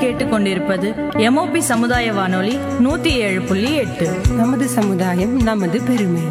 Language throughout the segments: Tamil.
கேட்டுக்கொண்டிருப்பது எம்ஓபி சமுதாய வானொலி 107.8. நமது சமுதாயம் நமது பெருமை.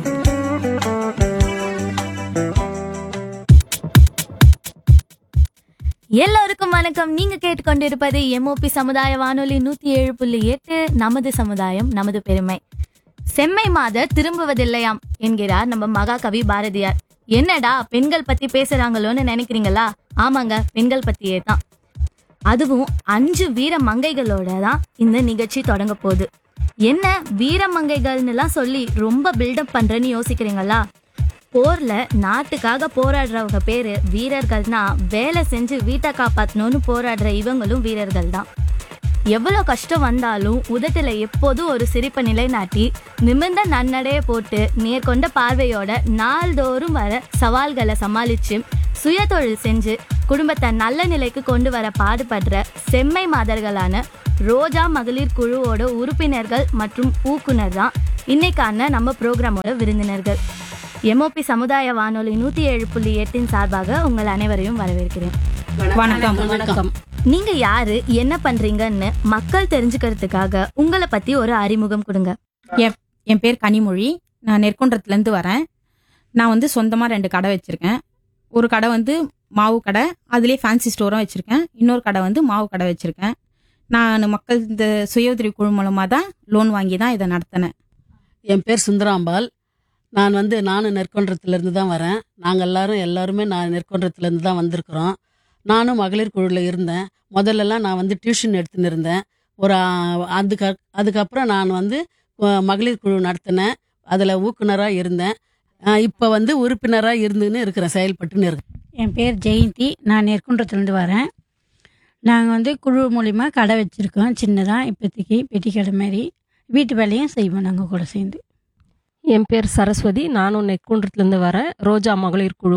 எல்லோருக்கும் வணக்கம். நீங்க கேட்டுக்கொண்டிருப்பது எம்ஓபி சமுதாய வானொலி 107.8. நமது சமுதாயம் நமது பெருமை. செம்மை மாதர் திரும்புவதில்லையாம் என்கிறார் நம்ம மகாகவி பாரதியார். என்னடா பெண்கள் பத்தி பேசுறாங்களோன்னு நினைக்கிறீங்களா? ஆமாங்க, பெண்கள் பத்தியே தான். அதுவும் 5 வீர மங்கைகளோட தான் இந்த நிகழ்ச்சி தொடங்க போகுது. என்ன வீர மங்கைகள்னுலாம் சொல்லி ரொம்ப பில்டப் பண்றேன்னு யோசிக்கிறீங்களா? போர்ல நாட்டுக்காக போராடுறவங்க பேரு வீரர்கள்னா, வேலை செஞ்சு வீட்டை காப்பாற்றணும்னு போராடுற இவங்களும் வீரர்கள் தான். எவ்வளோ கஷ்டம் வந்தாலும் உதட்டுல எப்போதும் ஒரு சிரிப்பை நிலைநாட்டி நிமிர்ந்த நன்னடைய போட்டு நேர்கொண்ட பார்வையோட நாள்தோறும் வர சவால்களை சமாளிச்சு சுயதொழில் செஞ்சு குடும்பத்தை நல்ல நிலைக்கு கொண்டு வர பாடுபடுற செம்மை மாதர்களான ரோஜா மகளிர் குழுவோட உறுப்பினர்கள் மற்றும் ஊக்குனர் தான் இன்னைக்கான நம்ம ப்ரோக்ராமோட விருந்தினர்கள். எம்ஓபி சமுதாய வானொலி 107.8 சார்பாக உங்கள் அனைவரையும் வரவேற்கிறேன். வணக்கம். வணக்கம். நீங்க யாரு, என்ன பண்றீங்கன்னு மக்கள் தெரிஞ்சுக்கிறதுக்காக உங்களை பத்தி ஒரு அறிமுகம் கொடுங்க. என் பேர் கனிமொழி. நான் நெற்குன்றத்துல இருந்து வரேன். நான் சொந்தமா 2 கடை வச்சிருக்கேன். ஒரு கடை மாவு கடை, அதுலயே ஃபேன்சி ஸ்டோரும் வச்சிருக்கேன். இன்னொரு கடை மாவு கடை வச்சிருக்கேன். நான் மக்கள் இந்த சுய உதவி குழு மூலமா தான் லோன் வாங்கி தான் இதை நடத்தினேன். என் பேர் சுந்தராம்பாள். நானும் நெற்கொன்றத்துலேருந்து தான் வரேன். நாங்கள் எல்லாருமே நான் நெற்கொன்றத்துலேருந்து தான் வந்திருக்கிறோம். நானும் மகளிர் குழுவில் இருந்தேன். முதல்லலாம் நான் டியூஷன் எடுத்துன்னு இருந்தேன். அதுக்கப்புறம் நான் மகளிர் குழு நடத்தினேன். அதில் ஊக்குனராக இருந்தேன். இப்போ உறுப்பினராக இருந்துன்னு இருக்கிறேன், செயல்பட்டுன்னு இருக்கேன். என் பேர் ஜெயந்தி. நான் நெற்குன்றத்துலேருந்து வரேன். நாங்கள் குழு மூலிமா கடை வச்சுருக்கோம். சின்னதாக இப்போதைக்கு பெட்டி கடை மாதிரி. வீட்டு வேலையும் செய்வோம் நாங்கள் கூட சேர்ந்து. என் பேர் சரஸ்வதி. நானும் நெற்குன்றத்துலேருந்து வரேன். ரோஜா மகளிர் குழு,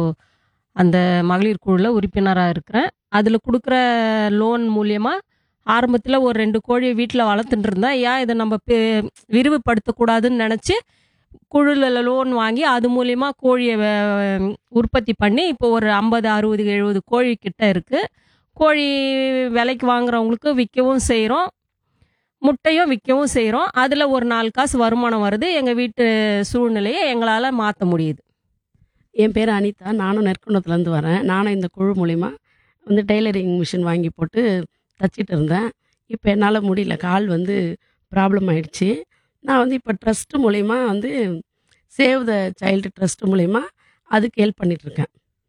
அந்த மகளிர் குழுவில் உறுப்பினராக இருக்கிறேன். அதில் கொடுக்குற லோன் மூலியமாக ஆரம்பத்தில் ஒரு 2 கோழியை வீட்டில் வளர்த்துட்டு இருந்தேன். ஏன் இதை நம்ம விரிவுபடுத்தக்கூடாதுன்னு நினச்சி குழுவில் லோன் வாங்கி அது மூலிமா கோழியை உற்பத்தி பண்ணி இப்போ ஒரு 50, 60, 70 கோழி கிட்ட இருக்குது. கோழி விலைக்கு வாங்குறவங்களுக்கு விற்கவும் செய்கிறோம், முட்டையும் விற்கவும் செய்கிறோம். அதில் ஒரு 4 காசு வருமானம் வருது. எங்கள் வீட்டு சூழ்நிலையை எங்களால் மாற்ற முடியுது. என் பேர் அனிதா. நானும் நெற்குன்றத்துலேருந்து வரேன். நானும் இந்த குழு மூலிமா டெய்லரிங் மிஷின் வாங்கி போட்டு தச்சிட்டு இருந்தேன். இப்போ என்னால் முடியல, கால் ப்ராப்ளம் ஆயிடுச்சு. நான் இப்போ ட்ரஸ்ட்டு மூலிமா சேவ் த சைல்டு ட்ரஸ்ட் மூலிமா அதுக்கு ஹெல்ப் பண்ணிகிட்ருக்கேன்.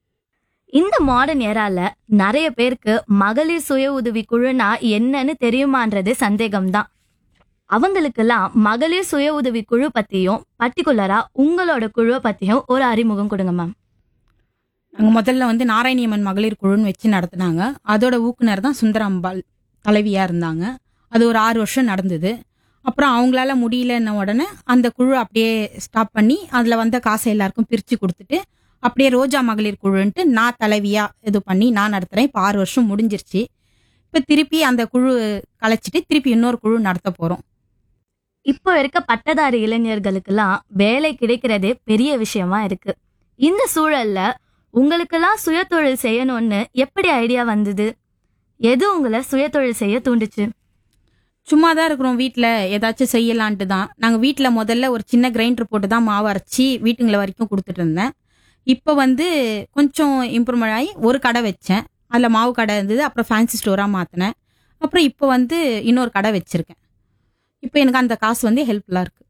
இந்த மாடர்ன் ஏரால நிறைய பேருக்கு மகளிர் சுய உதவி குழுனா என்னன்னு தெரியுமான்றது சந்தேகம்தான். அவங்களுக்கெல்லாம் மகளிர் சுய உதவி குழு பத்தியும் பர்டிகுலரா உங்களோட குழுவை பத்தியும் ஒரு அறிமுகம் கொடுங்க மேம். நாங்கள் முதல்ல நாராயணியம்மன் மகளிர் குழுன்னு வச்சு நடத்தினாங்க. அதோட ஊக்குனர் தான் சுந்தராம்பாள் தலைவியாக இருந்தாங்க. அது ஒரு 6 வருஷம் நடந்தது. அப்புறம் அவங்களால முடியலன்ன உடனே அந்த குழு அப்படியே ஸ்டாப் பண்ணி அதில் வந்த காசை எல்லாருக்கும் பிரித்து கொடுத்துட்டு அப்படியே ரோஜா மகளிர் குழுன்ட்டு நான் தலைவியாக இது பண்ணி நான் நடத்துகிறேன். இப்போ 6 வருஷம் முடிஞ்சிருச்சு. இப்போ திருப்பி அந்த குழு கலைச்சிட்டு திருப்பி இன்னொரு குழு நடத்த போகிறோம். இப்போ இருக்க பட்டதாரி இளைஞர்களுக்கெல்லாம் வேலை கிடைக்கிறதே பெரிய விஷயமா இருக்கு. இந்த சூழல்ல உங்களுக்கெல்லாம் சுயதொழில் செய்யணும்னு எப்படி ஐடியா வந்தது? எது உங்களை சுயதொழில் செய்ய தூண்டுச்சு? சும்மா தான் இருக்கிறோம், வீட்டில் ஏதாச்சும் செய்யலான்ட்டு தான். நாங்கள் வீட்டில் முதல்ல ஒரு சின்ன கிரைண்டர் போட்டு தான் மாவு அரைச்சி வீட்டுங்களை வரைக்கும் கொடுத்துட்டு இருந்தேன். இப்போ கொஞ்சம் இம்ப்ரூவ்மெண்ட் ஆகி ஒரு கடை வச்சேன். அதில் மாவு கடை இருந்தது. அப்புறம் ஃபேன்சி ஸ்டோராக மாற்றினேன். அப்புறம் இப்போ இன்னொரு கடை வச்சுருக்கேன். இப்போ எனக்கு அந்த காசு ஹெல்ப்ஃபுல்லாக இருக்குது.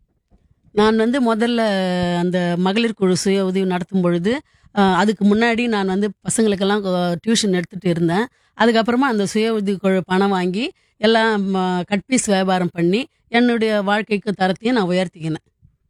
நான் முதல்ல அந்த மகளிர் குழு சுய உதவி நடத்தும் பொழுது அதுக்கு முன்னாடி நான் பசங்களுக்கெல்லாம் டியூஷன் எடுத்துகிட்டு இருந்தேன். அதுக்கப்புறமா அந்த சுய உதவி குழு பணம் வாங்கி எல்லாம் கட்பீஸ் வியாபாரம் பண்ணி என்னுடைய வாழ்க்கைக்கு தரத்தையும் நான் உயர்த்திக்கினேன்.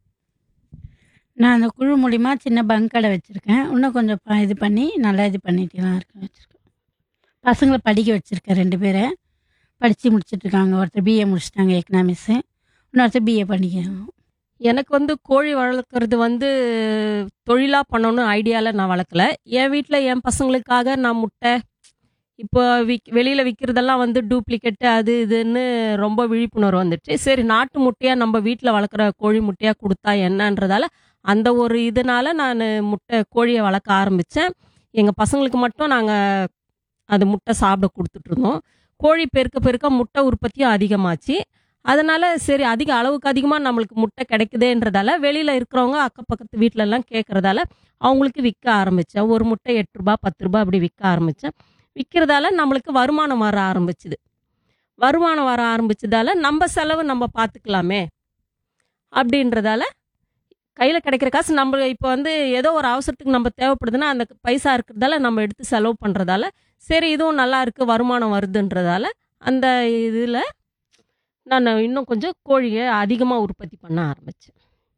நான் அந்த குழு மூலிமா சின்ன பங்க் கடை வச்சுருக்கேன். இன்னும் கொஞ்சம் இது பண்ணி நல்லா இது பண்ணிட்டுலாம் வச்சுருக்கேன். பசங்களை படிக்க வச்சுருக்கேன். 2 பேரை படித்து முடிச்சிட்ருக்காங்க. ஒருத்தர் பிஏ முடிச்சிட்டாங்க எக்கனாமிக்ஸு, இன்னொருத்தர் பிஏ பண்ணிக்கிறாங்க. எனக்கு கோழி வளர்க்குறது தொழிலாக பண்ணணும்னு ஐடியாவில் நான் வளர்க்கல. என் வீட்டில் என் பசங்களுக்காக நான் முட்டை, இப்போ வெளியில் விற்கிறதெல்லாம் டூப்ளிகேட்டு அது இதுன்னு ரொம்ப விழிப்புணர்வு வந்துடுச்சு. சரி, நாட்டு முட்டையாக நம்ம வீட்டில் வளர்க்குற கோழி முட்டையாக கொடுத்தா என்னன்றதால அந்த ஒரு இதனால நான் கோழியை வளர்க்க ஆரம்பித்தேன். எங்கள் பசங்களுக்கு மட்டும் நாங்கள் அது முட்டை சாப்பிட கொடுத்துட்ருந்தோம். கோழி பெருக்க பெருக்க முட்டை உற்பத்தியும் அதிகமாச்சு. அதனால சரி அளவுக்கு அதிகமாக நம்மளுக்கு முட்டை கிடைக்குதேன்றதால வெளியில் இருக்கிறவங்க அக்கப்பக்கத்து வீட்டிலலாம் கேட்குறதால அவங்களுக்கு விற்க ஆரம்பித்தேன். ஒரு முட்டை 8 ரூபா 10 ரூபா அப்படி விற்க ஆரம்பித்தேன். விற்கிறதால நம்மளுக்கு வருமானம் வர ஆரம்பிச்சுது. வருமானம் வர ஆரம்பிச்சதால நம்ம செலவு நம்ம பார்த்துக்கலாமே அப்படின்றதால கையில் கிடைக்கிற காசு நம்ம இப்போ வந்து ஏதோ ஒரு அவசரத்துக்கு நம்ம தேவைப்படுதுன்னா அந்த பைசா இருக்கிறதால நம்ம எடுத்து செலவு பண்ணுறதால சரி இதுவும் நல்லா இருக்குது வருமானம் வருதுன்றதால அந்த இதில் நான் இன்னும் கொஞ்சம் கோழியை அதிகமாக உற்பத்தி பண்ண ஆரம்பித்தேன்.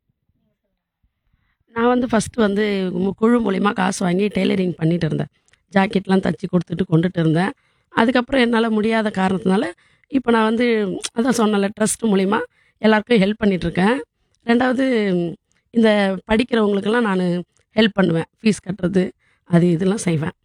நான் வந்து ஃபஸ்ட்டு வந்து குழு மூலிமா காசு வாங்கி டெய்லரிங் பண்ணிட்டு இருந்தேன். ஜாக்கெட்லாம் தச்சு கொடுத்துட்டு கொண்டுட்டு இருந்தேன். அதுக்கப்புறம் என்னால் முடியாத காரணத்தினால இப்போ நான் வந்து அதான் சொன்னல ட்ரஸ்ட் மூலிமா எல்லாருக்கும் ஹெல்ப் பண்ணிகிட்ருக்கேன். ரெண்டாவது இந்த படிக்கிறவங்களுக்கெல்லாம் நான் ஹெல்ப் பண்ணுவேன். ஃபீஸ் கட்டுறது அது இதெல்லாம் செய்வேன்.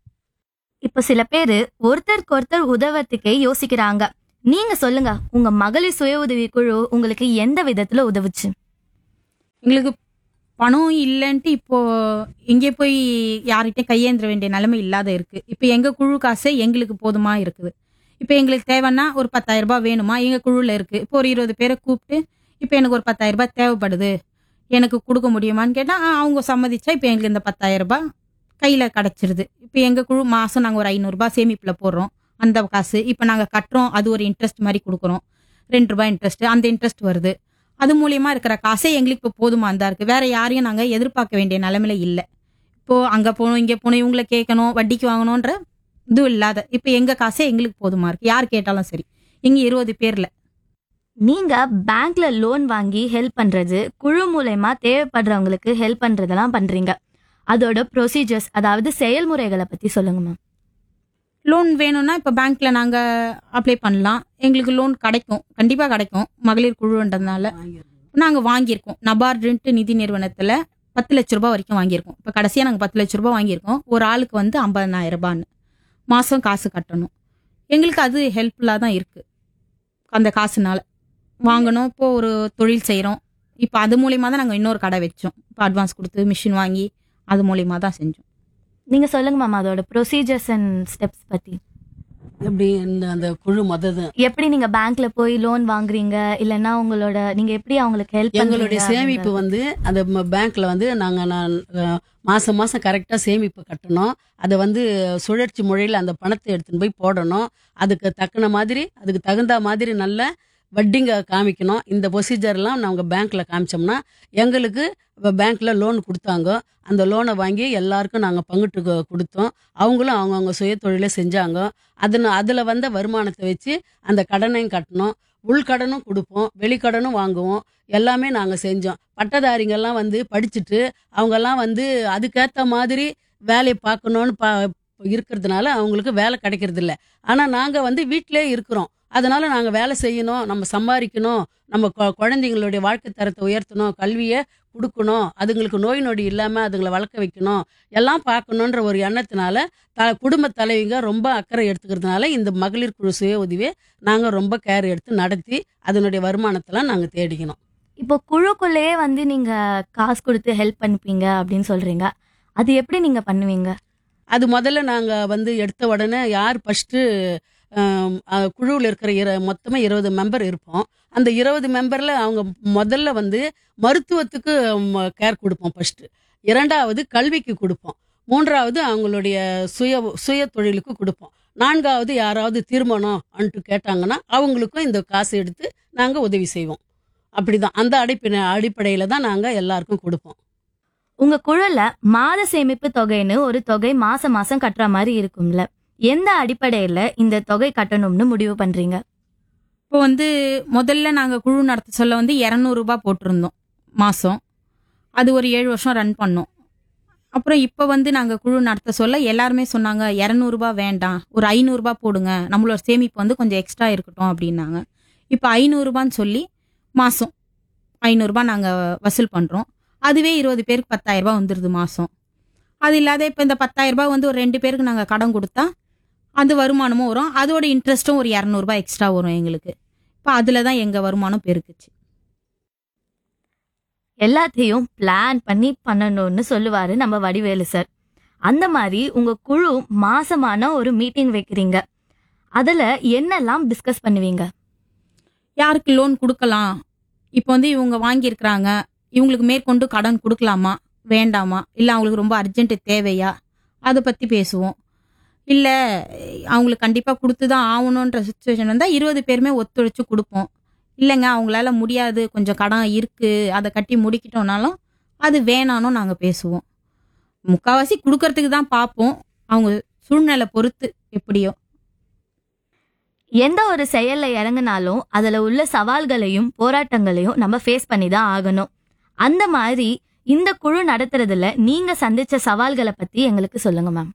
இப்ப சில பேரு ஒருத்தருக்கு ஒருத்தர் உதவத்துக்கே யோசிக்கிறாங்க. நீங்க சொல்லுங்க, உங்க மகளிர் சுய உதவி குழு உங்களுக்கு எந்த விதத்துல உதவுச்சு? எங்களுக்கு பணம் இல்லைன்ட்டு இப்போ எங்கே போய் யார்கிட்டயும் கையேந்திர வேண்டிய நிலைமை இல்லாத இருக்கு. இப்போ எங்க குழு காசே எங்களுக்கு போதுமா இருக்குது. இப்போ எங்களுக்கு தேவைன்னா ஒரு 10,000 ரூபாய் வேணுமா, எங்க குழுல இருக்கு. இப்போ ஒரு 20 பேரை கூப்பிட்டு இப்போ எனக்கு ஒரு 10,000 ரூபாய் தேவைப்படுது, எனக்கு கொடுக்க முடியுமான்னு கேட்டா அவங்க சம்மதிச்சா இப்போ எங்களுக்கு இந்த 10,000 ரூபாய் கையில கிடைச்சிருது. இப்போ எங்க குழு மாசம் நாங்கள் ஒரு 500 ரூபாய் சேமிப்புல போடுறோம். அந்த காசு இப்போ நாங்கள் கட்டுறோம், அது ஒரு இன்ட்ரெஸ்ட் மாதிரி கொடுக்குறோம். 2 ரூபாய் இன்ட்ரெஸ்ட், அந்த இன்ட்ரெஸ்ட் வருது. அது மூலியமா இருக்கிற காசே எங்களுக்கு இப்போ போதுமானதா இருக்கு. வேற யாரையும் நாங்கள் எதிர்பார்க்க வேண்டிய நிலைமையில இல்லை. இப்போ அங்க போகணும் இங்கே போகணும் இவங்களை கேட்கணும் வட்டிக்கு வாங்கணும்ன்ற இது இல்லாத இப்போ எங்க காசே எங்களுக்கு போதுமா இருக்கு. யார் கேட்டாலும் சரி. இங்க 20 பேர்ல நீங்க பேங்க்ல லோன் வாங்கி ஹெல்ப் பண்றது, குழு மூலமா தேவைப்படுறவங்களுக்கு ஹெல்ப் பண்றதெல்லாம் பண்றீங்க. அதோட ப்ரொசீஜர்ஸ், அதாவது செயல்முறைகளை பத்தி சொல்லுங்க மேம். லோன் வேணும்னா இப்போ பேங்க்ல நாங்க அப்ளை பண்ணலாம். எங்களுக்கு லோன் கிடைக்கும், கண்டிப்பா கிடைக்கும். மகளிர் குழுன்றதுனால நாங்க வாங்கியிருக்கோம். நபார்டுன்ட்டு நிதி நிறுவனத்துல 10 லட்ச ரூபாய் வரைக்கும் வாங்கியிருக்கோம். இப்போ கடைசியா நாங்க 10 லட்ச ரூபாய் வாங்கியிருக்கோம். ஒரு ஆளுக்கு வந்து 50,000 ரூபான்னு மாசம் காசு கட்டணும். எங்களுக்கு அது ஹெல்ப்ஃபுல்லா தான் இருக்கு. அந்த காசுனால வாங்கணும். இப்போ ஒரு தொழில் செய்யறோம். இப்போ அது மூலியமா தான் நாங்க இன்னொரு கடை வச்சோம். இப்போ அட்வான்ஸ் கொடுத்து மிஷின் வாங்கி அது மூலியமா தான் செஞ்சோம். நீங்க சொல்லுங்க மேம், அதோட ப்ரொசீஜர்ஸ் அண்ட் ஸ்டெப்ஸ் பத்தி. எப்படி அந்த குழு எப்படி நீங்க பேங்க்ல போய் லோன் வாங்குறீங்க, இல்லைன்னா உங்களோட நீங்க எப்படி அவங்களுக்கு ஹெல்ப் எங்களுடைய சேமிப்பு வந்து அந்த பேங்க்ல வந்து நான் மாசம் மாசம் கரெக்டா சேமிப்பு கட்டணும். அதை வந்து சுழற்சி முறையில் அந்த பணத்தை எடுத்துன்னு போய் போடணும். அதுக்கு தகுந்த மாதிரி நல்ல வட்டிங்க காமிக்கணும். இந்த ப்ரொசீஜர்லாம் நாங்கள் பேங்க்ல காமிச்சோம்னா எங்களுக்கு பேங்க்ல லோன் கொடுத்தாங்க. அந்த லோனை வாங்கி எல்லாருக்கும் நாங்கள் பங்கிட்டு கொடுத்தோம். அவங்களும் அவங்கவுங்க சுய தொழிலை செஞ்சாங்க. அதில் வந்த வருமானத்தை வச்சு அந்த கடனையும் கட்டணும். உள்கடனும் கொடுப்போம், வெளிக்கடனும் வாங்குவோம். எல்லாமே நாங்கள் செஞ்சோம். பட்டதாரிங்கெல்லாம் வந்து படிச்சுட்டு அவங்கெல்லாம் வந்து அதுக்கேற்ற மாதிரி வேலையை பார்க்கணுன்னு இருக்கிறதுனால அவங்களுக்கு வேலை கிடைக்கிறது இல்லை. ஆனால் நாங்கள் வந்து வீட்டிலே இருக்கிறோம். அதனால நாங்கள் வேலை செய்யணும், நம்ம சம்பாதிக்கணும், நம்ம குழந்தைங்களுடைய வாழ்க்கை தரத்தை உயர்த்தணும், கல்வியை கொடுக்கணும், அதுங்களுக்கு நோய் நொடி இல்லாமல் அதுங்களை வளர்க்க வைக்கணும், எல்லாம் பார்க்கணுன்ற ஒரு எண்ணத்தினால குடும்ப தலைவிங்க ரொம்ப அக்கறை எடுத்துக்கிறதுனால இந்த மகளிர் குழு சுய உதவியை நாங்கள் ரொம்ப கேர் எடுத்து நடத்தி அதனுடைய வருமானத்தெல்லாம் நாங்கள் தேடிக்கணும். இப்போ குழுக்குள்ளேயே வந்து நீங்க காசு கொடுத்து ஹெல்ப் பண்ணிப்பீங்க அப்படின்னு சொல்றீங்க. அது எப்படி நீங்க பண்ணுவீங்க? அது முதல்ல நாங்கள் வந்து எடுத்த உடனே யார் ஃபஸ்ட்டு குழுவில் இருக்கிற மொத்தமாக 20 மெம்பர் இருப்போம். அந்த 20 மெம்பரில் அவங்க முதல்ல வந்து மருத்துவத்துக்கு கேர் கொடுப்போம் ஃபஸ்ட்டு. 2வது கல்விக்கு கொடுப்போம். 3வது அவங்களுடைய சுய தொழிலுக்கு கொடுப்போம். 4வது யாராவது திருமணம் அன்ட்டு கேட்டாங்கன்னா அவங்களுக்கும் இந்த காசு எடுத்து நாங்கள் உதவி செய்வோம். அப்படிதான் அந்த அடிப்படையில் தான் நாங்கள் எல்லாருக்கும் கொடுப்போம். உங்க குழுல மாத சேமிப்பு தொகைன்னு ஒரு தொகை மாசம் மாசம் கட்டுற மாதிரி இருக்கும்ல, எந்த அடிப்படையில இந்த தொகை கட்டணும்னு முடிவு பண்றீங்க? இப்போ வந்து முதல்ல நாங்கள் குழு நடத்த சொல்ல வந்து 200 ரூபாய் போட்டிருந்தோம் மாதம். அது ஒரு 7 வருஷம் ரன் பண்ணோம். அப்புறம் இப்போ வந்து நாங்கள் குழு நடத்த சொல்ல எல்லாருமே சொன்னாங்க 200 ரூபாய் வேண்டாம், ஒரு 500 ரூபாய் போடுங்க, நம்மளோட சேமிப்பு வந்து கொஞ்சம் எக்ஸ்ட்ரா இருக்கட்டும் அப்படின்னாங்க. இப்போ 500 ரூபான்னு சொல்லி மாதம் 500 ரூபாய் நாங்கள் வசூல் பண்ணுறோம். அதுவே 20 பேருக்கு 10,000 ரூபாய் வந்துடுது மாதம். அது இல்லாத இப்போ இந்த 10,000 ரூபாய் வந்து ஒரு 2 பேருக்கு நாங்கள் கடன் கொடுத்தா அது வருமானமும் வரும், அதோட இன்ட்ரெஸ்ட்டும் ஒரு 200 ரூபாய் எக்ஸ்ட்ரா வரும் எங்களுக்கு. இப்போ அதில் தான் எங்கள் வருமானம் பெருக்குச்சு. எல்லாத்தையும் பிளான் பண்ணி பண்ணணும்னு சொல்லுவாரு நம்ம வடிவேலு சார். அந்த மாதிரி உங்க குழு மாசமான ஒரு மீட்டிங் வைக்கிறீங்க. அதுல என்னெல்லாம் டிஸ்கஸ் பண்ணுவீங்க? யாருக்கு லோன் கொடுக்கலாம், இப்போ வந்து இவங்க வாங்கியிருக்கிறாங்க, இவங்களுக்கு மேற்கொண்டு கடன் கொடுக்கலாமா வேண்டாமா, இல்லை அவங்களுக்கு ரொம்ப அர்ஜென்ட் தேவையா, அதை பற்றி பேசுவோம். இல்லை அவங்களுக்கு கண்டிப்பாக கொடுத்து தான் ஆகணுன்ற சுச்சுவேஷன் வந்தால் 20 பேருமே ஒத்துழைச்சு கொடுப்போம். இல்லைங்க அவங்களால முடியாது, கொஞ்சம் கடன் இருக்குது, அதை கட்டி முடிக்கிட்டோம்னாலும் அது வேணானும் நாங்கள் பேசுவோம். முக்கால்வாசி கொடுக்கறதுக்கு தான் பார்ப்போம், அவங்க சூழ்நிலை பொறுத்து எப்படியோ. எந்த ஒரு செயல்ல இறங்குனாலும் அதுல உள்ள சவால்களையும் போராட்டங்களையும் நம்ம ஃபேஸ் பண்ணி தான் ஆகணும். அந்த மாதிரி இந்த குழு நடத்துறதுல நீங்க சந்திச்ச சவால்களை பத்தி எங்களுக்கு சொல்லுங்க மேம்.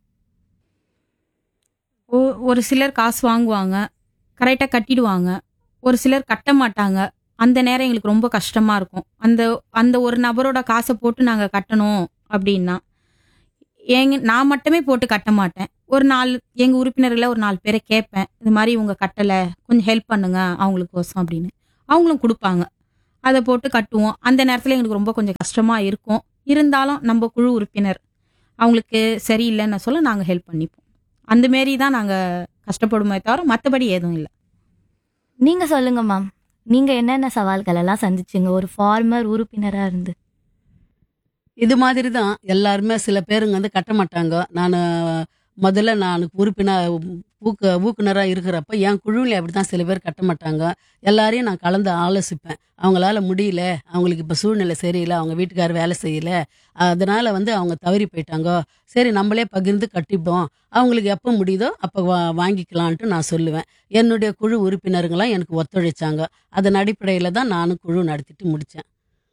ஒரு சிலர் காசு வாங்குவாங்க, கரெக்டாக கட்டிடுவாங்க. ஒரு சிலர் கட்ட மாட்டாங்க. அந்த நேரம் எங்களுக்கு ரொம்ப கஷ்டமாக இருக்கும். அந்த அந்த ஒரு நபரோட காசை போட்டு நாங்கள் கட்டணும் அப்படின்னா நான் மட்டுமே போட்டு கட்ட மாட்டேன். ஒரு 4 எங்கள் உறுப்பினர்களை ஒரு 4 பேரை கேட்பேன், இது மாதிரி இவங்க கட்டலை, கொஞ்சம் ஹெல்ப் பண்ணுங்க அவங்களுக்கோசம் அப்படின்னு. அவங்களும் கொடுப்பாங்க, அதை போட்டு கட்டுவோம். அந்த நேரத்தில் எங்களுக்கு ரொம்ப கொஞ்சம் கஷ்டமாக இருக்கும். இருந்தாலும் நம்ம குழு உறுப்பினர் அவங்களுக்கு சரியில்லைன்னு சொல்ல நாங்கள் ஹெல்ப் பண்ணிப்போம். அந்த மாரி தான் நாங்கள் கஷ்டப்படுமே தவிர மற்றபடி எதுவும் இல்லை. நீங்க சொல்லுங்க மேம், நீங்க என்னென்ன சவால்கள் எல்லாம் சந்திச்சீங்க ஒரு ஃபார்மர் உறுப்பினரா இருந்து? இது மாதிரி தான் எல்லாருமே. சில பேருங்க வந்து கட்ட மாட்டாங்க. முதல்ல நான் ஊக்குனராக இருக்கிறப்ப என் குழுவில் அப்படி தான் சில பேர் கட்ட மாட்டாங்க. எல்லாரையும் நான் கலந்து ஆலோசிப்பேன். அவங்களால முடியல, அவங்களுக்கு இப்போ சூழ்நிலை சரியில்லை, அவங்க வீட்டுக்காரர் வேலை செய்யலை, அதனால் வந்து அவங்க தவறி போயிட்டாங்க, சரி நம்மளே பகிர்ந்து கட்டிப்போம், அவங்களுக்கு எப்போ முடியுதோ அப்போ வாங்கிக்கலான்ட்டு நான் சொல்லுவேன். என்னுடைய குழு உறுப்பினருங்களாம் எனக்கு ஒத்துழைச்சாங்க. அதன் அடிப்படையில் தான் நானும் குழு நடத்திட்டு முடித்தேன்.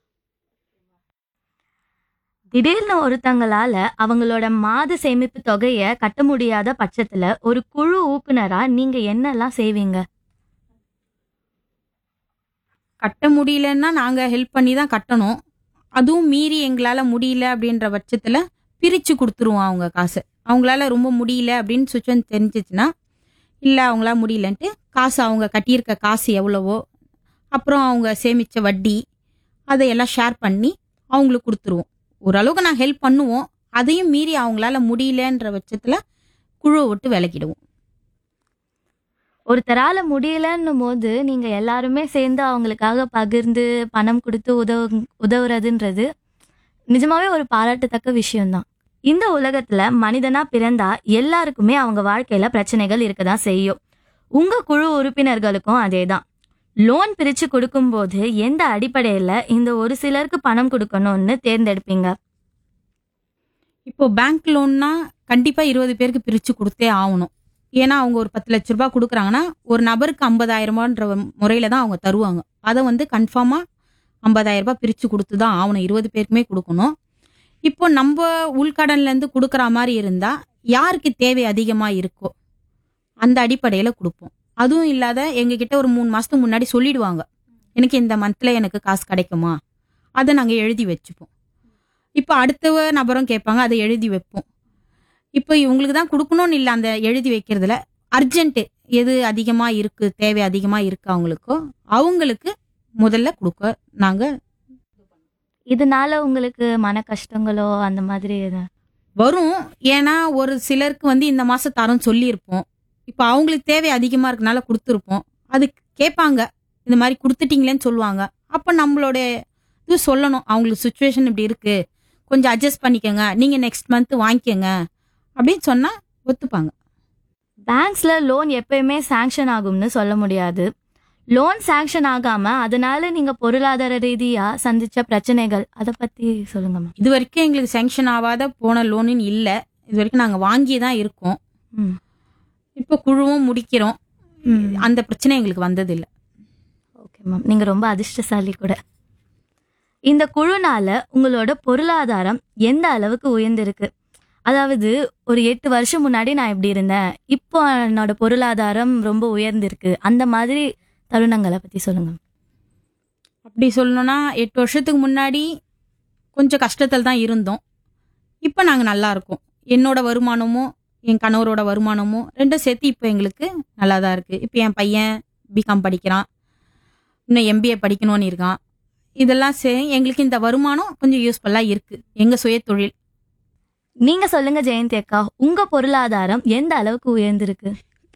திடீர்னு ஒருத்தங்களால அவங்களோட மாத சேமிப்பு தொகையை கட்ட முடியாத பட்சத்துல ஒரு குழு ஊக்குனரா நீங்க என்னெல்லாம் செய்வீங்க? கட்ட முடியலன்னா நாங்கள் ஹெல்ப் பண்ணி தான் கட்டணும். அதுவும் மீறி எங்களால் முடியல அப்படின்ற பட்சத்தில் பிரித்து கொடுத்துருவோம் அவங்க காசை. அவங்களால ரொம்ப முடியல அப்படின்னு சுச்சுவேஷன் தெரிஞ்சிச்சுன்னா, இல்லை அவங்களால முடியலன்ட்டு காசு அவங்க கட்டியிருக்க காசு எவ்வளவோ, அப்புறம் அவங்க சேமித்த வட்டி, அதையெல்லாம் ஷேர் பண்ணி அவங்களுக்கு கொடுத்துருவோம். ஓரளவுக்கு நாங்கள் ஹெல்ப் பண்ணுவோம். அதையும் மீறி அவங்களால முடியலன்ற பட்சத்தில் குழுவை விட்டு விலக்கிடுவோம். ஒருத்தரால முடியலன்னும் போது நீங்க எல்லாருமே சேர்ந்து அவங்களுக்காக பகிர்ந்து பணம் கொடுத்து உதவுறதுன்றது நிஜமாவே ஒரு பாராட்டத்தக்க விஷயம்தான். இந்த உலகத்துல மனிதனா பிறந்தா எல்லாருக்குமே அவங்க வாழ்க்கையில பிரச்சனைகள் இருக்கதான் செய்யும். உங்க குழு உறுப்பினர்களுக்கும் அதேதான். லோன் பிரிச்சு கொடுக்கும்போது எந்த அடிப்படையில இந்த ஒரு சிலருக்கு பணம் கொடுக்கணும்னு தேர்ந்தெடுப்பீங்க? இப்போ பேங்க் லோன்னா கண்டிப்பாக 20 பேருக்கு பிரித்து கொடுத்தே ஆகணும். ஏன்னா அவங்க ஒரு 10 லட்ச ரூபாய் கொடுக்குறாங்கன்னா ஒரு நபருக்கு 50,000 முறையில் தான் அவங்க தருவாங்க. அதை வந்து கன்ஃபார்மாக 50,000 ரூபாய் பிரித்து கொடுத்து தான் ஆகணும். 20 பேருக்குமே கொடுக்கணும். இப்போ நம்ம உள்கடன்லேருந்து கொடுக்குற மாதிரி இருந்தால் யாருக்கு தேவை அதிகமாக இருக்கோ அந்த அடிப்படையில் கொடுப்போம். அதுவும் இல்லாத எங்ககிட்ட ஒரு 3 மாதத்துக்கு முன்னாடி சொல்லிடுவாங்க, எனக்கு இந்த மந்தில் எனக்கு காசு கிடைக்குமா, அதை நாங்கள் எழுதி வச்சுப்போம். இப்போ அடுத்த நபரும் கேட்பாங்க, அதை எழுதி வைப்போம். இப்போ இவங்களுக்கு தான் கொடுக்கணும்னு இல்லை, அந்த எழுதி வைக்கிறதுல அர்ஜென்ட்டு எது அதிகமாக இருக்குது, தேவை அதிகமாக இருக்குது அவங்களுக்கோ அவங்களுக்கு முதல்ல கொடுக்க நாங்கள். இதனால உங்களுக்கு மன கஷ்டங்களோ அந்த மாதிரி வரும். ஏன்னா ஒரு சிலருக்கு வந்து இந்த மாதம் தரம் சொல்லியிருப்போம், இப்போ அவங்களுக்கு தேவை அதிகமாக இருக்கனால கொடுத்துருப்போம். அது கேட்பாங்க, இந்த மாதிரி கொடுத்துட்டீங்களேன்னு சொல்லுவாங்க. அப்போ நம்மளோட இது சொல்லணும், அவங்களுக்கு சுச்சுவேஷன் இப்படி இருக்குது, கொஞ்சம் அட்ஜஸ்ட் பண்ணிக்கோங்க, நீங்கள் நெக்ஸ்ட் மந்த் வாங்கிக்கோங்க அப்படின்னு சொன்னால் ஒத்துப்பாங்க. பேங்க்ஸ்ல லோன் எப்பயுமே சாங்ஷன் ஆகும்னு சொல்ல முடியாது. லோன் சாங்ஷன் ஆகாம அதனால நீங்க பொருளாதார ரீதியா சந்திச்ச பிரச்சனைகள் அதை பத்தி சொல்லுங்க மேம். இது வரைக்கும் எங்களுக்கு சாங்ஷன் ஆகாத போன லோனுன்னு இல்லை. இது வரைக்கும் நாங்கள் வாங்கி தான் இருக்கோம். இப்போ குழுவும் முடிக்கிறோம். அந்த பிரச்சனை எங்களுக்கு வந்ததில்லை. ஓகே மேம், நீங்க ரொம்ப அதிர்ஷ்டசாலி கூட. இந்த குழுனால உங்களோட பொருளாதாரம் எந்த அளவுக்கு உயர்ந்திருக்கு? அதாவது ஒரு 8 வருஷம் முன்னாடி நான் எப்படி இருந்தேன், இப்போ என்னோட பொருளாதாரம் ரொம்ப உயர்ந்திருக்கு, அந்த மாதிரி தருணங்களை பத்தி சொல்லுங்க. அப்படி சொல்லணும்னா 8 வருஷத்துக்கு முன்னாடி கொஞ்சம் கஷ்டத்தில் தான் இருந்தோம். இப்போ நாங்கள் நல்லா இருக்கோம். என்னோட வருமானமும் என் கணவரோட வருமானமும் ரெண்டும் சேர்த்து இப்போ எங்களுக்கு நல்லா தான் இருக்குது. இப்போ என் பையன் பிகாம் படிக்கிறான், இன்னும் MBA படிக்கணும்னு இருக்கான். இதெல்லாம் எங்களுக்கு இந்த வருமானம் கொஞ்சம் யூஸ்ஃபுல்லாக இருக்குது, எங்கள் சுய தொழில். நீங்க சொல்லுங்க ஜெயந்தி அக்கா, உங்க பொருளாதாரம் எந்த அளவுக்கு உயர்ந்திருக்கு? இப்போ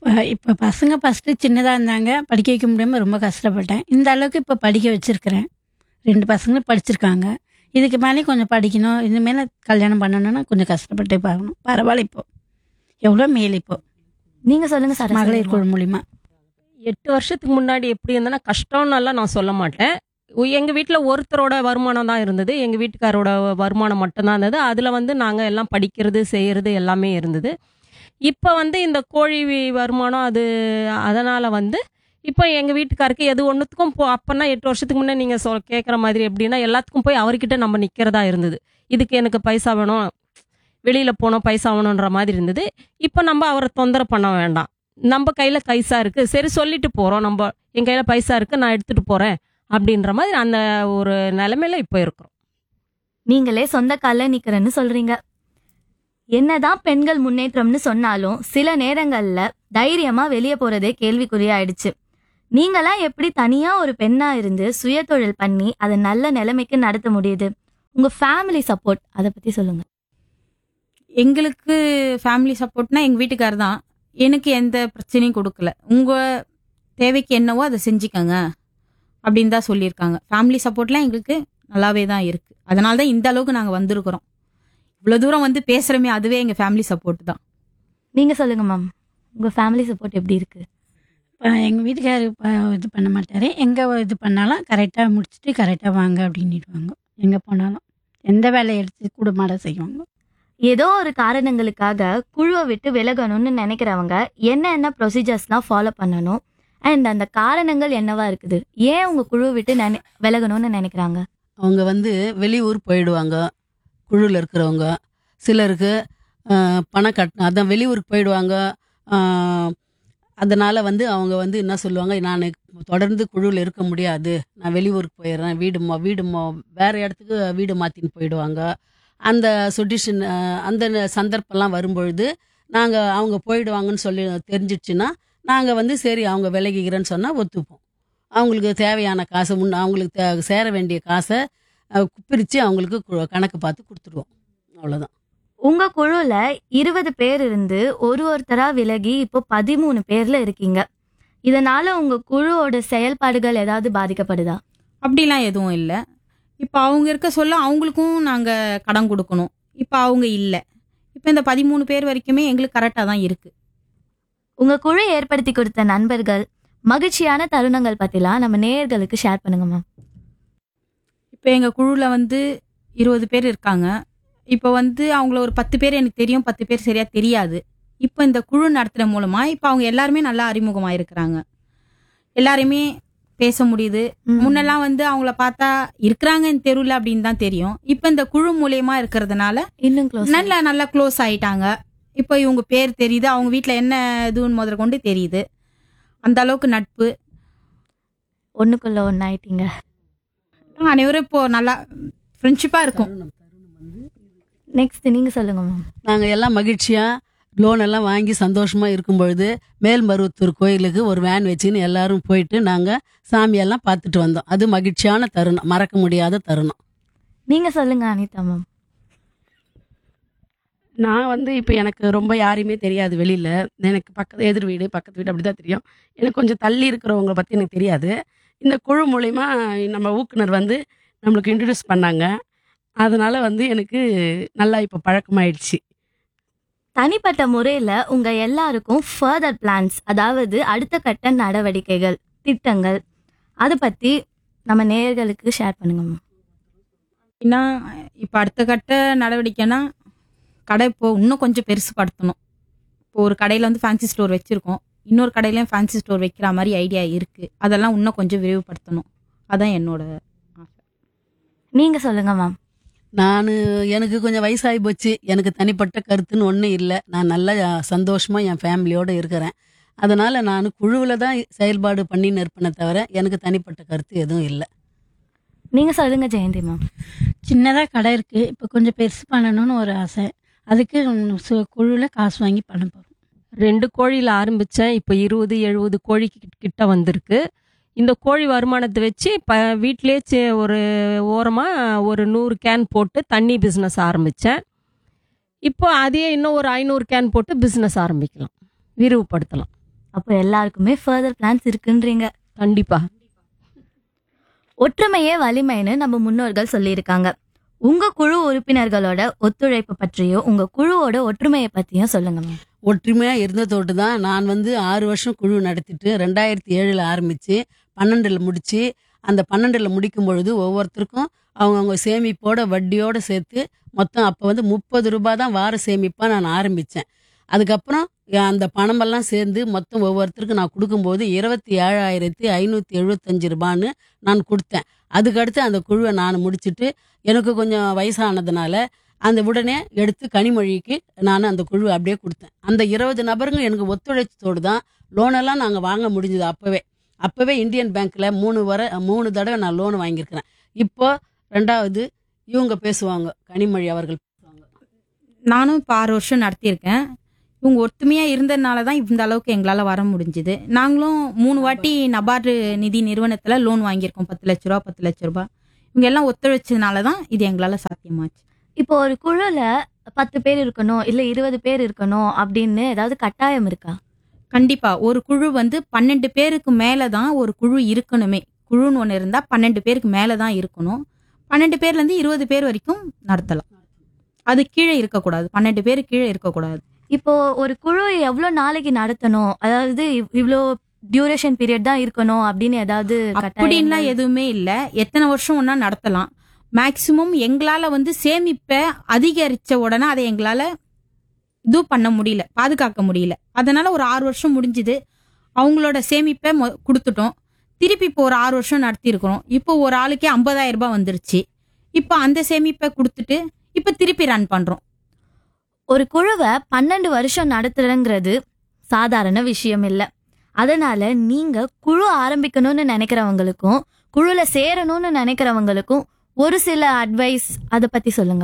இப்போ பசங்க ஃபஸ்ட்டு சின்னதாக இருந்தாங்க, படிக்க வைக்க முடியாமல் ரொம்ப கஷ்டப்பட்டேன். இந்த அளவுக்கு இப்போ படிக்க வச்சுருக்கிறேன். 2 பசங்களும் படிச்சிருக்காங்க. இதுக்கு மேலேயும் கொஞ்சம் படிக்கணும், இனிமேல் கல்யாணம் பண்ணணும்னா கொஞ்சம் கஷ்டப்பட்டே பார்க்கணும். பரவாயில்ல இப்போ, எவ்வளோ மேல் இப்போ நீங்க சொல்லுங்க சார். மகளிர் குழு மூலிமா. 8 வருஷத்துக்கு முன்னாடி எப்படி இருந்தேன்னா கஷ்டம்னாலாம் நான் சொல்ல மாட்டேன். எங்கள் வீட்டில் ஒருத்தரோட வருமானம் தான் இருந்தது, எங்கள் வீட்டுக்காரோட வருமானம் மட்டும்தான் இருந்தது. அதில் வந்து நாங்கள் எல்லாம் படிக்கிறது செய்கிறது எல்லாமே இருந்தது. இப்போ வந்து இந்த கோழி வருமானம் அதனால் வந்து இப்போ எங்கள் வீட்டுக்காருக்கு எது ஒன்றுத்துக்கும் அப்போனா 8 வருஷத்துக்கு முன்னே நீங்கள் கேட்குற மாதிரி எப்படின்னா எல்லாத்துக்கும் போய் அவர்கிட்ட நம்ம நிற்கிறதா இருந்தது. இதுக்கு எனக்கு பைசா வேணும், வெளியில் போனோம் பைசா வேணுன்ற மாதிரி இருந்தது. இப்போ நம்ம அவரை தொந்தரவு பண்ண வேண்டாம், நம்ம கையில் பைசா இருக்குது, சரி சொல்லிட்டு போகிறோம், நம்ம என் கையில் பைசா இருக்குது நான் எடுத்துகிட்டு போகிறேன் அப்படின்ற மாதிரி அந்த ஒரு நிலைமையில இப்போ இருக்கிறோம். நீங்களே சொந்த கால்ல நிக்கிறேன்னு சொல்றீங்க. என்னதான் பெண்கள் முன்னேற்றம்னு சொன்னாலும் சில நேரங்கள்ல தைரியமா வெளியே போறதே கேள்விக்குறியாயிடுச்சு. நீங்களாம் எப்படி தனியா ஒரு பெண்ணா இருந்து சுய தொழில் பண்ணி அதை நல்ல நிலைமைக்கு நடத்த முடியுது? உங்க ஃபேமிலி சப்போர்ட் அதை பத்தி சொல்லுங்க. எங்களுக்கு ஃபேமிலி சப்போர்ட்னா எங்கள் வீட்டுக்கார் தான். எனக்கு எந்த பிரச்சனையும் கொடுக்கல. உங்கள் தேவைக்கு என்னவோ அதை செஞ்சுக்கங்க அப்படின்னு தான் சொல்லியிருக்காங்க. ஃபேமிலி சப்போர்ட்லாம் எங்களுக்கு நல்லாவே தான் இருக்குது. அதனால தான் இந்த அளவுக்கு நாங்கள் வந்திருக்கிறோம். இவ்வளோ தூரம் வந்து பேசுகிறோமே, அதுவே எங்கள் ஃபேமிலி சப்போர்ட் தான். நீங்க சொல்லுங்க மேம், உங்க ஃபேமிலி சப்போர்ட் எப்படி இருக்கு? எங்கள் வீட்டுக்கார் இது பண்ண மாட்டார். எங்கே இது பண்ணாலும் கரெக்டாக முடிச்சுட்டு கரெக்டாக வாங்க அப்படின்னுடுவாங்க. எங்கே போனாலும் எந்த வேலையை எடுத்து கூட மாட செய்வாங்க. ஏதோ ஒரு காரணங்களுக்காக குழுவை விட்டு விலகணும்னு நினைக்கிறவங்க என்ன ப்ரொசீஜர்ஸ்லாம் ஃபாலோ பண்ணணும், அண்ட் அந்த காரணங்கள் என்னவா இருக்குது? ஏன் உங்க குழுவை விட்டு விலகணும்னு நினைக்கிறாங்க? அவங்க வந்து வெளியூர் போயிடுவாங்க. குழுவில் இருக்கிறவங்க சிலருக்கு பணம் கட்டணும், அதான் வெளியூருக்கு போயிடுவாங்க. அதனால் வந்து அவங்க வந்து என்ன சொல்லுவாங்க, நான் தொடர்ந்து குழுவில் இருக்க முடியாது, நான் வெளியூருக்கு போயிடுறேன், வீடு வேறு இடத்துக்கு வீடு மாற்றின்னு போயிடுவாங்க. அந்த சுடிஷன் அந்த சந்தர்ப்பம்லாம் வரும்பொழுது நாங்கள் அவங்க போயிடுவாங்கன்னு சொல்லி தெரிஞ்சிடுச்சுன்னா நாங்கள் வந்து சரி அவங்க விலகிக்கிறேன்னு சொன்னால் ஒத்துப்போம். அவங்களுக்கு தேவையான காசை அவங்களுக்கு சேர வேண்டிய காசை பிரித்து அவங்களுக்கு கணக்கு பார்த்து கொடுத்துடுவோம். அவ்வளோதான். உங்க குழுல 20 பேர் இருந்து ஒருத்தரா விலகி இப்போ 13 பேர்ல இருக்கீங்க. இதனால உங்க குழுவோட செயல்பாடுகள் ஏதாவது பாதிக்கப்படுதா? அப்படிலாம் எதுவும் இல்லை. இப்போ அவங்க இருக்க சொல்ல அவங்களுக்கும் நாங்கள் கடன் கொடுக்கணும். இப்போ அவங்க இல்லை. இப்போ இந்த 13 பேர் வரைக்குமே எங்களுக்கு கரெக்டாக தான் இருக்குது. உங்க குழு ஏற்படுத்தி கொடுத்த நண்பர்கள், மகிழ்ச்சியான தருணங்கள் பத்திலாம் நம்ம நேயர்களுக்கு ஷேர் பண்ணுங்க மேம். இப்போ எங்கள் குழுவில் வந்து 20 பேர் இருக்காங்க. இப்போ வந்து அவங்கள ஒரு 10 பேர் எனக்கு தெரியும், 10 பேர் சரியாக தெரியாது. இப்போ இந்த குழு நடத்துகிற மூலமாக இப்போ அவங்க எல்லாருமே நல்லா அறிமுகமாக இருக்கிறாங்க. எல்லாருமே பேச முடியுது. முன்னெல்லாம் வந்து அவங்கள பார்த்தா இருக்கிறாங்க இந்த தெருவில் அப்படின்னு தான் தெரியும். இப்போ இந்த குழு மூலியமா இருக்கிறதுனால இன்னும் க்ளோஸ், நல்லா க்ளோஸ் ஆயிட்டாங்க. இப்போ இவங்க பேர் தெரியுது, அவங்க வீட்டில் என்ன இதுன்னு முதல்ல கொண்டு தெரியுது. அந்த அளவுக்கு நட்பு, ஒண்ணுக்குள்ள ஒன்னாயிட்டீங்க. அனைவரும் இப்போ நல்லா ஃப்ரெண்ட்ஷிப்பாக இருக்கும். நெக்ஸ்ட் நீங்க சொல்லுங்க மேம். நாங்கள் எல்லாம் மகிழ்ச்சியாக லோன் எல்லாம் வாங்கி சந்தோஷமாக இருக்கும் பொழுது மேல்மருவத்தூர் கோயிலுக்கு ஒரு வேன் வச்சுன்னு எல்லாரும் போயிட்டு நாங்கள் சாமியெல்லாம் பார்த்துட்டு வந்தோம். அது மகிழ்ச்சியான தருணம், மறக்க முடியாத தருணம். நீங்க சொல்லுங்க அனிதா மேம். நான் வந்து இப்போ எனக்கு ரொம்ப யாரையுமே தெரியாது வெளியில். எனக்கு எதிர் வீடு பக்கத்து வீடு அப்படி தான் தெரியும். எனக்கு கொஞ்சம் தள்ளி இருக்கிறவங்கள பற்றி எனக்கு தெரியாது. இந்த குழு மூலிமா நம்ம ஊக்குனர் வந்து நம்மளுக்கு இன்ட்ரடியூஸ் பண்ணாங்க. அதனால் வந்து எனக்கு நல்லா இப்போ பழக்கமாயிடுச்சு. தனிப்பட்ட முறையில உங்க எல்லாருக்கும் ஃபர்தர் பிளான்ஸ், அதாவது அடுத்த கட்ட நடவடிக்கைகள், திட்டங்கள், அதை பத்தி நம்ம நேயர்களுக்கு ஷேர் பண்ணுங்க மேம். ஏன்னா இப்போ அடுத்த கட்ட நடவடிக்கைனா கடை இப்போ இன்னும் கொஞ்சம் பெருசுப்படுத்தணும். இப்போ ஒரு கடையில் வந்து ஃபேன்சி ஸ்டோர் வச்சுருக்கோம், இன்னொரு கடையிலையும் ஃபேன்சி ஸ்டோர் வைக்கிற மாதிரி ஐடியா இருக்குது. அதெல்லாம் இன்னும் கொஞ்சம் விரிவுபடுத்தணும். அதான் என்னோட ஆசை. நீங்க சொல்லுங்க மேம். எனக்கு கொஞ்சம் வயசாகி போச்சு. எனக்கு தனிப்பட்ட கருத்துன்னு ஒன்றும் இல்லை. நான் நல்லா சந்தோஷமாக என் ஃபேமிலியோடு இருக்கிறேன். அதனால் நான் குழுவில் தான் செயல்பாடு பண்ணின்னு இருப்பேனே தவிர எனக்கு தனிப்பட்ட கருத்து எதுவும் இல்லை. நீங்க சொல்லுங்க ஜெயந்தி மேம். சின்னதாக கடை இருக்குது, இப்போ கொஞ்சம் பெருசு பண்ணணும்னு ஒரு ஆசை. அதுக்கு குழுவில் காசு வாங்கி பண்ண போகிறோம். 2 கோழியில் ஆரம்பித்தேன், இப்போ 20-70 கோழி கிட்ட வந்திருக்கு. இந்த கோழி வருமானத்தை வச்சு வீட்டிலே ஒரு ஓரமாக ஒரு 100 கேன் போட்டு தண்ணி பிஸ்னஸ் ஆரம்பித்தேன். இப்போ அதையே இன்னும் ஒரு 500 கேன் போட்டு பிஸ்னஸ் ஆரம்பிக்கலாம், விரிவுபடுத்தலாம். அப்போ எல்லாருக்குமே ஃபர்தர் பிளான்ஸ் இருக்குன்றீங்க. கண்டிப்பா. ஒற்றுமையே வலிமைன்னு நம்ம முன்னோர்கள் சொல்லியிருக்காங்க. உங்க குழு உறுப்பினர்களோட ஒத்துழைப்பு பற்றியும் உங்க குழுவோட ஒற்றுமையை பத்தியும் சொல்லுங்க மேம். ஒற்றுமையாக இருந்ததோடு தான் நான் வந்து 6 வருஷம் குழு நடத்திட்டு 2007 ஆரம்பித்து 12 முடித்து அந்த 12 முடிக்கும் பொழுது ஒவ்வொருத்தருக்கும் அவங்கவுங்க சேமிப்போட வட்டியோடு சேர்த்து மொத்தம் அப்போ வந்து 30 ரூபாய் தான் வார சேமிப்பாக நான் ஆரம்பித்தேன். அதுக்கப்புறம் அந்த பணமெல்லாம் சேர்ந்து மொத்தம் ஒவ்வொருத்தருக்கும் நான் கொடுக்கும்போது 27,575 ரூபான்னு நான் கொடுத்தேன். அதுக்கடுத்து அந்த குழுவை நான் முடிச்சுட்டு எனக்கு கொஞ்சம் வயசானதுனால அந்த உடனே எடுத்து கனிமொழிக்கு நான் அந்த குழுவை அப்படியே கொடுத்தேன். அந்த 20 நபருங்க எனக்கு ஒத்துழைச்சதோடு தான் லோனெல்லாம் நாங்கள் வாங்க முடிஞ்சது. அப்போவே இந்தியன் பேங்க்கில் 3 தடவை நான் லோன் வாங்கியிருக்கிறேன். இப்போ 2வது இவங்க பேசுவாங்க, கனிமொழி அவர்கள் பேசுவாங்க. நானும் இப்போ 6 வருஷம் நடத்தியிருக்கேன். இவங்க ஒத்துமையாக இருந்ததுனால தான் இந்த அளவுக்கு எங்களால் வர முடிஞ்சுது. நாங்களும் 3 வாட்டி நபார்டு நிதி நிறுவனத்தில் லோன் வாங்கியிருக்கோம். 10 லட்ச ரூபா 10 லட்ச ரூபா. இவங்க எல்லாம் ஒத்துழைச்சதுனால தான் இது எங்களால் சாத்தியமாச்சு. இப்போ ஒரு குழுல 10 பேர் இருக்கணும் இல்ல 20 பேர் இருக்கணும் அப்படின்னு ஏதாவது கட்டாயம் இருக்கா? கண்டிப்பாக ஒரு குழு வந்து 12 பேருக்கு மேலே தான் ஒரு குழு இருக்கணுமே. குழுன்னு ஒன்று இருந்தால் 12 பேருக்கு மேலே தான் இருக்கணும். 12 பேர்லேருந்து 20 பேர் வரைக்கும் நடத்தலாம். அது கீழே இருக்கக்கூடாது. 12 பேர் கீழே இருக்கக்கூடாது. இப்போ ஒரு குழு எவ்வளோ நாளைக்கு நடத்தணும், அதாவது இவ்வளோ டியூரேஷன் பீரியட் தான் இருக்கணும் அப்படின்னு ஏதாவது அப்படின்லாம் எதுவுமே இல்லை. எத்தனை வருஷம் ஒன்றா நடத்தலாம். மேக்சிமம் எங்களால் வந்து சேமிப்பை அதிகரித்த உடனே அதை எங்களால் இது பண்ண முடியல, பாதுகாக்க முடியல. அதனால ஒரு 6 வருஷம் முடிஞ்சுது. அவங்களோட சேமிப்பை கொடுத்துட்டோம். திருப்பி இப்போ ஒரு 6 வருஷம் நடத்தியிருக்கிறோம். இப்போ ஒரு ஆளுக்கே 50,000 ரூபாய் வந்துருச்சு. இப்போ அந்த சேமிப்பை கொடுத்துட்டு இப்போ திருப்பி ரன் பண்ணுறோம். ஒரு குழுவை 12 வருஷம் நடத்துறங்கிறது சாதாரண விஷயம் இல்லை. அதனால நீங்க குழு ஆரம்பிக்கணும்னு நினைக்கிறவங்களுக்கும் குழுல சேரணும்னு நினைக்கிறவங்களுக்கும் ஒரு சில அட்வைஸ் அதை பத்தி சொல்லுங்க.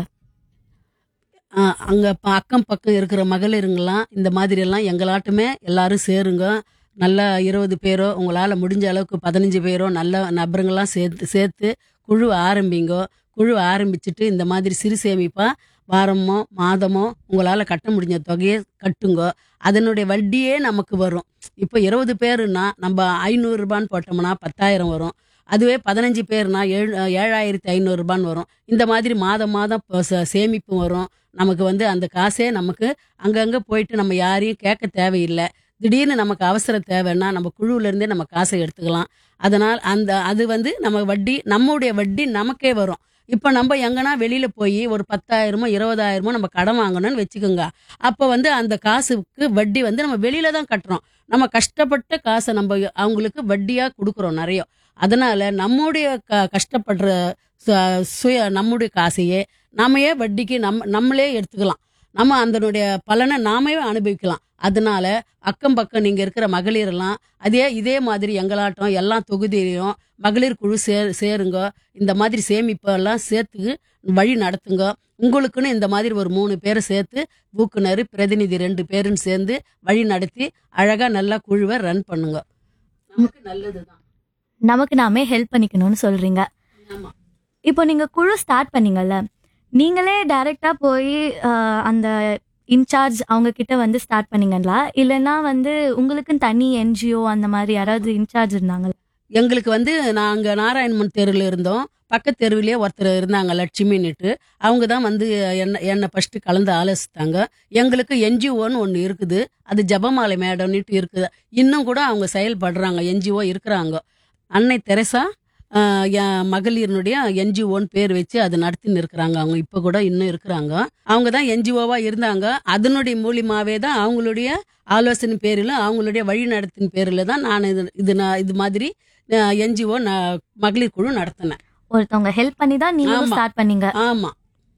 அங்கே அக்கம் பக்கம் இருக்கிற மகளிருங்கெல்லாம் இந்த மாதிரியெல்லாம் எங்களாட்டுமே எல்லாரும் சேருங்க. நல்லா 20 பேரோ உங்களால் முடிஞ்ச அளவுக்கு 15 பேரோ நல்ல நபருங்கெல்லாம் சேர்த்து குழு ஆரம்பிங்கோ. குழு ஆரம்பிச்சுட்டு இந்த மாதிரி சிறு சேமிப்பாக வாரமோ மாதமோ உங்களால் கட்ட முடிஞ்ச தொகையை கட்டுங்கோ. அதனுடைய வட்டியே நமக்கு வரும். இப்போ 20 பேருன்னா நம்ம 500 ரூபான்னு போட்டோம்னா 10,000 வரும். அதுவே 15 பேர்னா 7,500 ரூபான்னு வரும். இந்த மாதிரி மாதம் சேமிப்பு வரும். நமக்கு வந்து அந்த காசே நமக்கு அங்கங்கே போயிட்டு நம்ம யாரையும் கேட்க தேவையில்லை. திடீர்னு நமக்கு அவசர தேவைன்னா நம்ம குழுவிலேருந்தே நம்ம காசை எடுத்துக்கலாம். அதனால் அது வந்து நம்ம வட்டி நம்முடைய வட்டி நமக்கே வரும். இப்போ நம்ம எங்கன்னா வெளியில் போய் ஒரு 10,000மோ 20,000மோ நம்ம கடன் வாங்கணும்னு வச்சுக்கோங்க. அப்போ வந்து அந்த காசுக்கு வட்டி வந்து நம்ம வெளியில தான் கட்டுறோம். நம்ம கஷ்டப்பட்ட காசை நம்ம அவங்களுக்கு வட்டியாக கொடுக்குறோம் நிறைய. அதனால நம்முடைய கஷ்டப்படுற நம்முடைய காசையே நாமையே வட்டிக்கு நம்மளே எடுத்துக்கலாம். நம்ம அதனுடைய பலனை நாமே அனுபவிக்கலாம். அதனால அக்கம் பக்கம் நீங்கள் இருக்கிற மகளிரெல்லாம் இதே மாதிரி எங்களாட்டம் எல்லா தொகுதியிலையும் மகளிர் குழு சேருங்க. இந்த மாதிரி சேமிப்பெல்லாம் சேர்த்து வழி நடத்துங்க. உங்களுக்குன்னு இந்த மாதிரி ஒரு 3 பேரை சேர்த்து ஊக்குனர் பிரதிநிதி 2 பேருன்னு சேர்ந்து வழி நடத்தி அழகாக நல்லா குழுவை ரன் பண்ணுங்க. நமக்கு நல்லது தான். நமக்கு நாமே ஹெல்ப் பண்ணிக்கணும்னு சொல்றீங்க. இப்போ நீங்க குழு ஸ்டார்ட் பண்ணீங்கல்ல, நீங்களே டைரக்டா போய் அந்த இன்சார்ஜ் அவங்க கிட்ட வந்து ஸ்டார்ட் பண்ணீங்களா, இல்லைன்னா வந்து உங்களுக்குன்னு தனி NGO அந்த மாதிரி யாராவது இன்சார்ஜ் இருந்தாங்களா? எங்களுக்கு வந்து நாங்கள் நாராயணமன் தெருவில் இருந்தோம். பக்கத்து தெருவிலே ஒருத்தர் இருந்தாங்க, லட்சுமின்னுட்டு. அவங்க தான் வந்து என்னை ஃபஸ்ட்டு கலந்து ஆலோசித்தாங்க. எங்களுக்கு NGOன்னு ஒன்று இருக்குது. அது ஜபமாலை மேடம்னுட்டு இருக்குது. இன்னும் கூட அவங்க செயல்படுறாங்க. NGO இருக்கிறாங்க. அன்னை தெரசா மகளிரினுடைய NGOன்னு பேர் வச்சு அது நடத்தின்னு இருக்கிறாங்க. அவங்க இப்போ கூட இன்னும் இருக்கிறாங்க. அவங்க தான் NGOவா இருந்தாங்க. அதனுடைய மூலியமாகவே தான் அவங்களுடைய ஆலோசனை பேரில் அவங்களுடைய வழி நடத்தின் பேரில் தான் நான் இது மாதிரி NGO மகளிர் குழு நடத்தினேன். ஒருத்தவங்க ஹெல்ப் பண்ணி தான் நீங்களும் ஸ்டார்ட் பண்ணீங்க. ஆமாம்.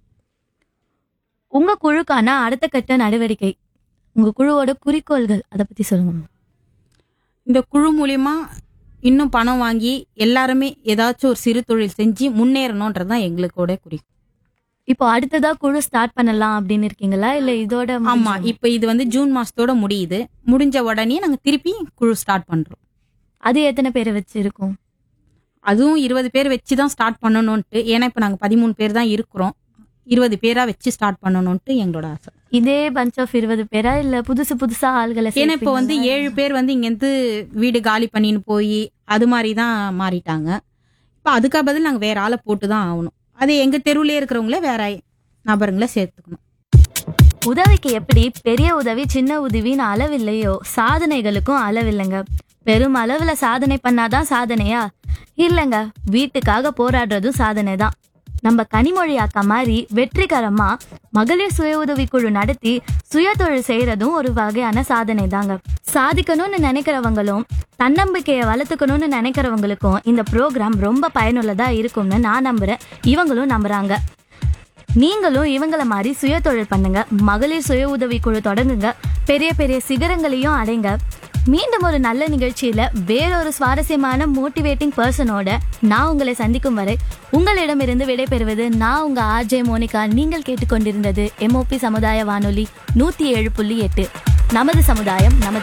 உங்க குழுக்கான அடுத்த கட்ட நடவடிக்கை, உங்க குழுவோட குறிக்கோள்கள் அதை பத்தி சொல்லுங்க. இந்த குழு மூலியமா இன்னும் பணம் வாங்கி எல்லாருமே ஏதாச்சும் ஒரு சிறு தொழில் செஞ்சு முன்னேறணும்ன்றது தான் எங்களுக்கோட குறிக்கோள். இப்போ அடுத்ததா குழு ஸ்டார்ட் பண்ணலாம் அப்படின்னு இருக்கீங்களா, இல்ல இதோட? ஆமா, இப்போ இது வந்து ஜூன் மாசத்தோட முடியுது. முடிஞ்ச உடனே நாங்க திருப்பி குழு ஸ்டார்ட் பண்றோம். அது எத்தனை பேரை வச்சு இருக்கும்? அதுவும் 20 பேர் வச்சு தான் ஸ்டார்ட் பண்ணணும்ட்டு. ஏன்னா இப்போ நாங்கள் 13 பேர் தான் இருக்கிறோம். 20 பேரா வச்சு ஸ்டார்ட் பண்ணணும்ட்டு எங்களோட ஆசை. இதே பஞ்ச் ஆஃப் 20 பேரா இல்ல புதுசா ஆள்களை ஏன்னா இப்போ வந்து 7 பேர் வந்து இங்கேருந்து வீடு காலி பண்ணின்னு போய் அது மாதிரி தான் மாறிட்டாங்க. இப்போ அதுக்காக பதில் நாங்கள் வேற ஆளை போட்டு தான் ஆகணும். அது எங்க தெருவுலேயே இருக்கிறவங்கள வேற நபருங்களை சேர்த்துக்கணும். உதவிக்கு எப்படி பெரிய உதவி சின்ன உதவின்னு அளவில்லையோ சாதனைகளுக்கும் அளவில்லைங்க. பெரும் அளவுல சாதனை பண்ணாதான் சாதனையா? இல்லைங்க, வீட்டுக்காக போராடுறதும் சாதனை தான். நம்ம கனிமொழி அக்கா மாதிரி வெற்றிகரமா மகளிர் சுய உதவி குழு நடத்தி சுய தொழில் செய்யறதும் ஒரு வகையான சாதனை தாங்க. சாதிக்கணும்னு நினைக்கிறவங்களும் தன்னம்பிக்கையை வளர்த்துக்கணும்னு நினைக்கிறவங்களுக்கும் இந்த ப்ரோக்ராம் ரொம்ப பயனுள்ளதா இருக்கும்னு நான் நம்புறேன். இவங்களும் நம்புறாங்க. நீங்களும் இவங்கள மாதிரி சுய தொழில் பண்ணுங்க, மகளிர் சுய உதவி குழு தொடங்குங்க, பெரிய பெரிய சிகரங்களையும் அடைங்க. மீண்டும் ஒரு நல்ல நிகழ்ச்சியில வேறொரு சுவாரஸ்யமான மோட்டிவேட்டிங் பர்சனோட நான் உங்களை சந்திக்கும் வரை உங்களிடமிருந்து விடைபெறுவது நான் உங்க RJ மோனிகா. நீங்கள் கேட்டுக்கொண்டிருந்தது MOP சமுதாய வானொலி 107.8. நமது சமுதாயம் நமது